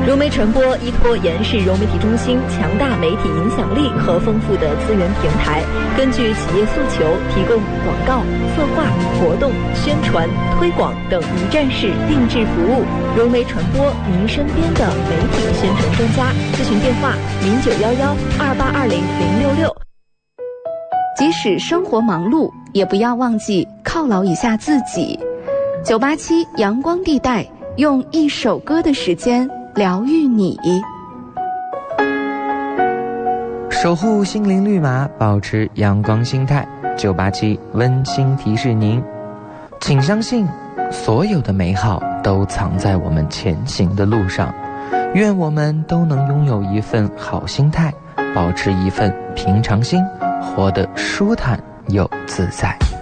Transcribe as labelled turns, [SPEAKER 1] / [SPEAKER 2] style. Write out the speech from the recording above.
[SPEAKER 1] 融媒传播依托延世融媒体中心强大媒体影响力和丰富的资源平台，根据企业诉求提供广告、策划、活动、宣传、推广等一站式定制服务。融媒传播，您身边的媒体宣传专家。咨询电话09112820-066。
[SPEAKER 2] 即使生活忙碌，也不要忘记犒劳一下自己。987阳光地带，用一首歌的时间疗愈你。
[SPEAKER 3] 守护心灵绿码，保持阳光心态。987温馨提示您，请相信所有的美好都藏在我们前行的路上。愿我们都能拥有一份好心态，保持一份平常心，活得舒坦又自在。